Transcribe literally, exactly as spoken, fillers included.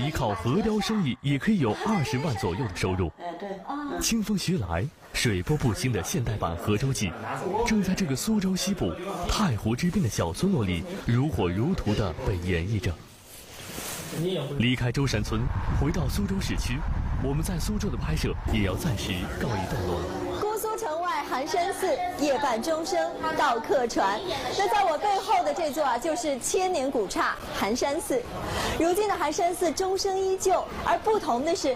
依靠河雕生意也可以有二十万左右的收入。 哎，对， 清风徐来，水波不兴的现代版《河州记》，正在这个苏州西部太湖之滨的小村落里如火如荼地被演绎着。离开舟山村，回到苏州市区，我们在苏州的拍摄也要暂时告一段落了。 姑苏城外寒山寺，夜半钟声到客船。那在我背后的这座啊，就是千年古刹寒山寺。如今的寒山寺钟声依旧，而不同的是，